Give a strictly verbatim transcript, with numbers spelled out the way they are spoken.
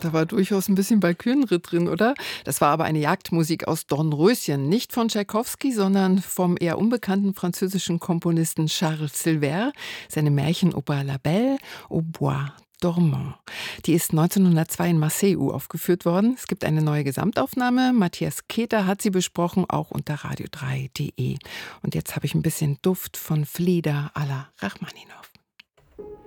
da war durchaus ein bisschen Walkürenritt drin, oder? Das war aber eine Jagdmusik aus Dornröschen, nicht von Tschaikowski, sondern vom eher unbekannten französischen Komponisten Charles Silver, seine Märchenoper La Belle au Bois dormant. Die ist neunzehnhundertzwei in Marseille aufgeführt worden. Es gibt eine neue Gesamtaufnahme. Matthias Keter hat sie besprochen, auch unter radio drei punkt de. Und jetzt habe ich ein bisschen Duft von Flieder à la Rachmaninow.